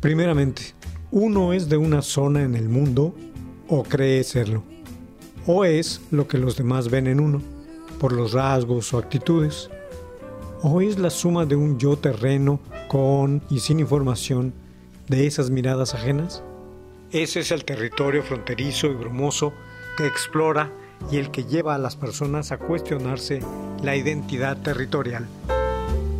Primeramente, ¿uno es de una zona en el mundo o cree serlo? ¿O es lo que los demás ven en uno, por los rasgos o actitudes? ¿O es la suma de un yo terreno con y sin información de esas miradas ajenas? Ese es el territorio fronterizo y brumoso que explora y el que lleva a las personas a cuestionarse la identidad territorial.